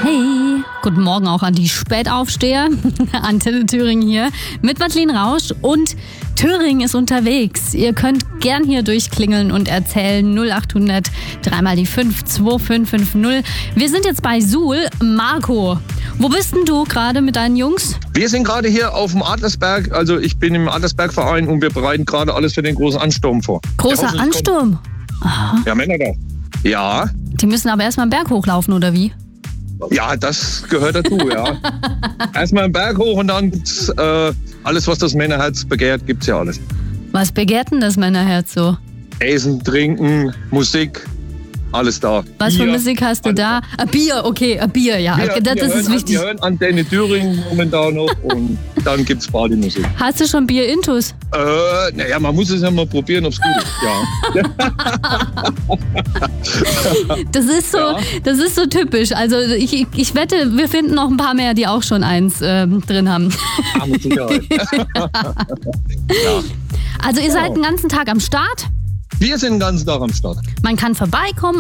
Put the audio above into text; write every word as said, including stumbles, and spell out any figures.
Hey, guten Morgen auch an die Spätaufsteher. Antenne Thüringen hier mit Madeleine Rausch und Thüringen ist unterwegs. Ihr könnt gern hier durchklingeln und erzählen. null achthundert, dreimal die fünf, zwei fünf fünf null. Wir sind jetzt bei Suhl. Marco, wo bist denn du gerade mit deinen Jungs? Wir sind gerade hier auf dem Adlersberg. Also ich bin im Adlersbergverein und wir bereiten gerade alles für den großen Ansturm vor. Großer hoffe, Ansturm? Aha. Ja, Männer da. Ja, Die müssen aber erstmal einen Berg hochlaufen, oder wie? ja, das gehört dazu, ja. Erstmal einen Berg hoch und dann gibt's äh, alles, was das Männerherz begehrt, gibt's ja alles. Was begehrt denn das Männerherz so? Essen, Trinken, Musik, alles da. Was für Bier, Musik hast du alles da? Ah, Bier, okay, ah, Bier, ja. Wir, das wir ist hören, wichtig. Wir hören Antenne Thüringen momentan noch und dann gibt's Partymusik. Hast du schon Bier-Intus? Äh, naja, man muss es ja mal probieren, ob's gut ist. Ja. Das ist so, Ja. das ist so typisch. Also ich, ich, ich wette, wir finden noch ein paar mehr, die auch schon eins ähm, drin haben. Ah, mit Sicherheit. Ja. Also ihr seid den ganzen Tag am Start. Wir sind den ganzen Tag am Start. Man kann vorbeikommen.